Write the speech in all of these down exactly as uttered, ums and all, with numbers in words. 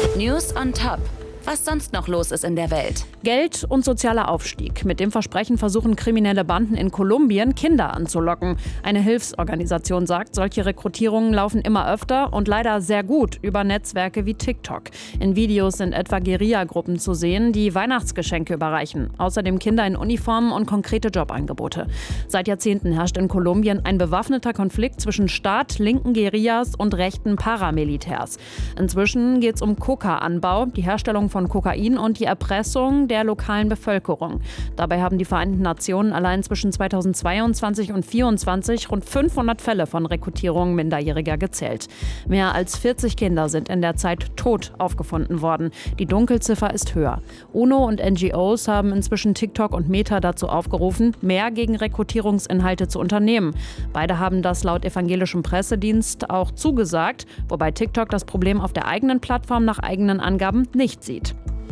News on Top. Was sonst noch los ist in der Welt. Geld und sozialer Aufstieg. Mit dem Versprechen versuchen kriminelle Banden in Kolumbien, Kinder anzulocken. Eine Hilfsorganisation sagt, solche Rekrutierungen laufen immer öfter und leider sehr gut über Netzwerke wie TikTok. In Videos sind etwa Guerilla-Gruppen zu sehen, die Weihnachtsgeschenke überreichen. Außerdem Kinder in Uniformen und konkrete Jobangebote. Seit Jahrzehnten herrscht in Kolumbien ein bewaffneter Konflikt zwischen Staat, linken Guerillas und rechten Paramilitärs. Inzwischen geht es um Coca-Anbau, die Herstellung von Kokain und die Erpressung der lokalen Bevölkerung. Dabei haben die Vereinten Nationen allein zwischen zweitausendzweiundzwanzig und zweitausendvierundzwanzig rund fünfhundert Fälle von Rekrutierungen Minderjähriger gezählt. Mehr als vierzig Kinder sind in der Zeit tot aufgefunden worden. Die Dunkelziffer ist höher. UNO und N G Os haben inzwischen TikTok und Meta dazu aufgerufen, mehr gegen Rekrutierungsinhalte zu unternehmen. Beide haben das laut evangelischem Pressedienst auch zugesagt, wobei TikTok das Problem auf der eigenen Plattform nach eigenen Angaben nicht sieht.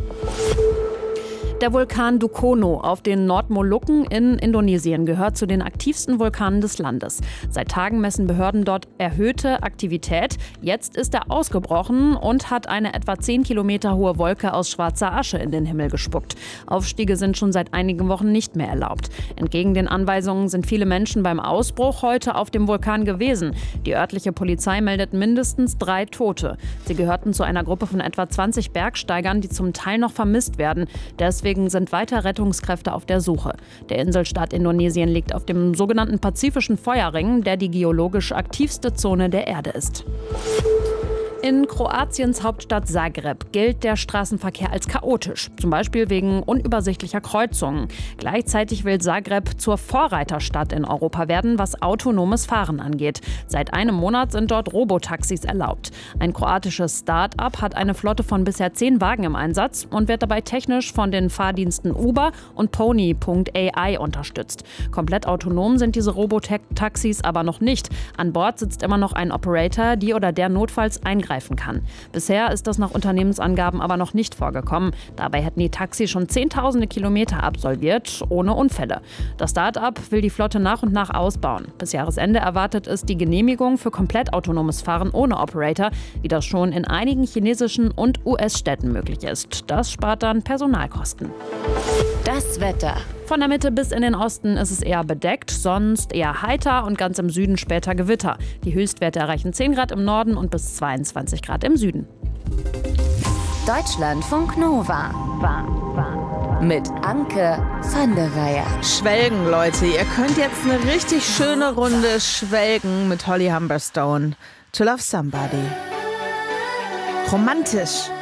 Der Vulkan Dukono auf den Nordmolukken in Indonesien gehört zu den aktivsten Vulkanen des Landes. Seit Tagen messen Behörden dort erhöhte Aktivität. Jetzt ist er ausgebrochen und hat eine etwa zehn Kilometer hohe Wolke aus schwarzer Asche in den Himmel gespuckt. Aufstiege sind schon seit einigen Wochen nicht mehr erlaubt. Entgegen den Anweisungen sind viele Menschen beim Ausbruch heute auf dem Vulkan gewesen. Die örtliche Polizei meldet mindestens drei Tote. Sie gehörten zu einer Gruppe von etwa zwanzig Bergsteigern, die zum Teil noch vermisst werden. Deswegen sind weiter Rettungskräfte auf der Suche. Der Inselstaat Indonesien liegt auf dem sogenannten Pazifischen Feuerring, der die geologisch aktivste Zone der Erde ist. In Kroatiens Hauptstadt Zagreb gilt der Straßenverkehr als chaotisch, zum Beispiel wegen unübersichtlicher Kreuzungen. Gleichzeitig will Zagreb zur Vorreiterstadt in Europa werden, was autonomes Fahren angeht. Seit einem Monat sind dort Robotaxis erlaubt. Ein kroatisches Start-up hat eine Flotte von bisher zehn Wagen im Einsatz und wird dabei technisch von den Fahrdiensten Uber und Pony Punkt A I unterstützt. Komplett autonom sind diese Robotaxis aber noch nicht. An Bord sitzt immer noch ein Operator, die oder der notfalls eingreifen kann. Bisher ist das nach Unternehmensangaben aber noch nicht vorgekommen. Dabei hätten die Taxis schon zehntausende Kilometer absolviert, ohne Unfälle. Das Start-up will die Flotte nach und nach ausbauen. Bis Jahresende erwartet es die Genehmigung für komplett autonomes Fahren ohne Operator, wie das schon in einigen chinesischen und U S-Städten möglich ist. Das spart dann Personalkosten. Das Wetter. Von der Mitte bis in den Osten ist es eher bedeckt, sonst eher heiter und ganz im Süden später Gewitter. Die Höchstwerte erreichen zehn Grad im Norden und bis zweiundzwanzig Grad im Süden. Deutschlandfunk Nova. Mit Anke van der Weyer. Schwelgen, Leute. Ihr könnt jetzt eine richtig schöne Runde schwelgen mit Holly Humberstone. To Love Somebody. Romantisch.